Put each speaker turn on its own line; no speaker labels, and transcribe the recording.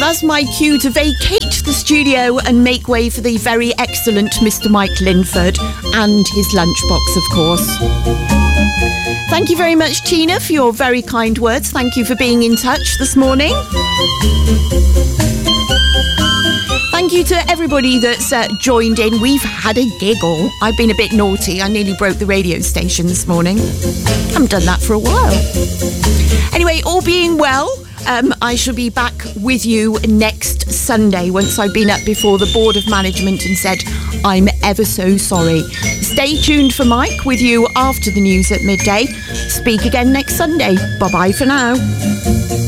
that's my cue to vacate the studio and make way for the very excellent Mr. Mike Linford and his lunchbox, of course. Thank you very much, Tina, for your very kind words. Thank you for being in touch this morning. Thank you to everybody that's joined in. We've had a giggle. I've been a bit naughty. I nearly broke the radio station this morning. Haven't done that for a while. Anyway, all being well, I shall be back with you next Sunday once I've been up before the Board of Management and said I'm ever so sorry. Stay tuned for Mike with you after the news at midday. Speak again next Sunday. Bye-bye for now.